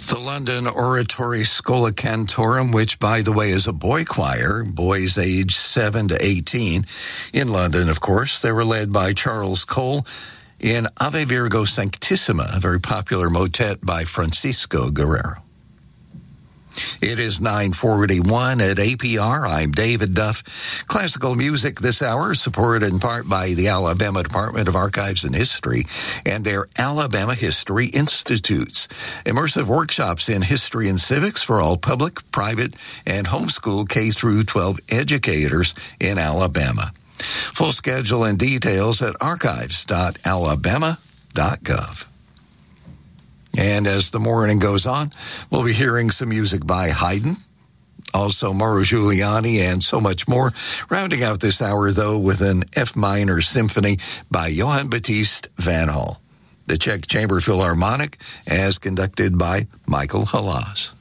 The London Oratory Schola Cantorum, which, by the way, is a boy choir, boys aged 7 to 18. In London, of course, they were led by Charles Cole in Ave Virgo Sanctissima, a very popular motet by Francisco Guerrero. It is 9:41 at APR. I'm David Duff. Classical music this hour, supported in part by the Alabama Department of Archives and History and their Alabama History Institutes. Immersive workshops in history and civics for all public, private, and homeschool K-12 educators in Alabama. Full schedule and details at archives.alabama.gov. And as the morning goes on, we'll be hearing some music by Haydn, also Mauro Giuliani, and so much more. Rounding out this hour, though, with an F minor symphony by Johann Baptist van Hall. The Czech Chamber Philharmonic, as conducted by Michael Halas.